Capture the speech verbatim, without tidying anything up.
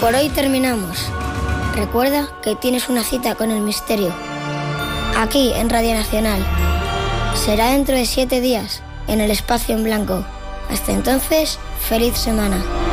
Por hoy terminamos. Recuerda que tienes una cita con el misterio. Aquí en Radio Nacional. Será dentro de siete días, en el espacio en blanco. Hasta entonces, feliz semana.